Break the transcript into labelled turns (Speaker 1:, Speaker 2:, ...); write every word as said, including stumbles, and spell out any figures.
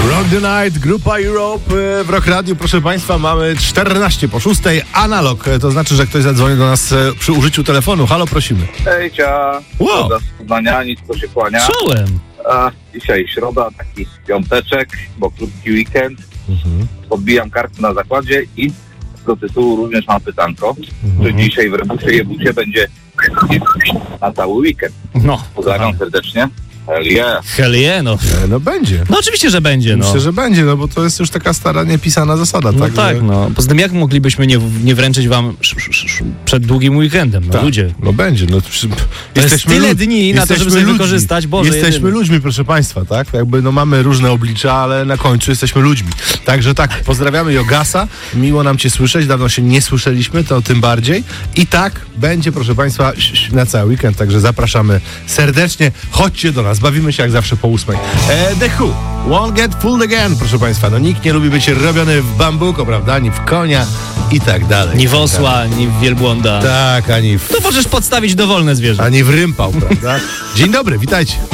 Speaker 1: Rock the Night, grupa Europe w Rock Radio. Proszę Państwa, mamy czternaście po szóstej, analog. To znaczy, że ktoś zadzwoni do nas przy użyciu telefonu. Halo, prosimy.
Speaker 2: Hejcia,
Speaker 1: Wow.
Speaker 2: z Poznania, nic to się kłania.
Speaker 3: Czołem.
Speaker 2: A, dzisiaj środa, taki piąteczek, bo krótki weekend.
Speaker 1: Mhm.
Speaker 2: Podbijam kartę na zakładzie i z tego tytułu również mam pytanko,
Speaker 1: Mhm.
Speaker 2: czy dzisiaj w Rebusie Jebusie będzie na cały weekend.
Speaker 3: No.
Speaker 2: Pozdrawiam serdecznie. Hell yeah.
Speaker 3: Hell yeah, no.
Speaker 1: E, No będzie.
Speaker 3: No oczywiście, że będzie, no.
Speaker 1: Myślę, że będzie, no bo to jest już taka stara, niepisana zasada,
Speaker 3: No
Speaker 1: tak?
Speaker 3: tak,
Speaker 1: że...
Speaker 3: no. Poza tym jak moglibyśmy nie, nie wręczyć wam sz, sz, sz, przed długim weekendem, no
Speaker 1: Tak,
Speaker 3: ludzie.
Speaker 1: no będzie. No, przy...
Speaker 3: To jest tyle dni na to, żeby
Speaker 1: jesteśmy
Speaker 3: sobie
Speaker 1: ludźmi.
Speaker 3: wykorzystać, Boże
Speaker 1: Jesteśmy
Speaker 3: jedyny.
Speaker 1: ludźmi, proszę Państwa, tak? Jakby no mamy różne oblicza, ale na końcu jesteśmy ludźmi. Także tak, pozdrawiamy Jogasa. Miło nam Cię słyszeć, dawno się nie słyszeliśmy, to tym bardziej. I tak będzie, proszę Państwa, na cały weekend, także zapraszamy serdecznie. Chodźcie do nas, bawimy się jak zawsze po ósmej. E, The Who, Won't Get Fooled Again, proszę Państwa. No nikt nie lubi być robiony w bambuko, prawda? Ani w konia i tak dalej.
Speaker 3: Ni w osła, ani w wielbłąda.
Speaker 1: Tak, ani w,
Speaker 3: To możesz podstawić dowolne zwierzę.
Speaker 1: ani w rympał, prawda? Dzień dobry, witajcie.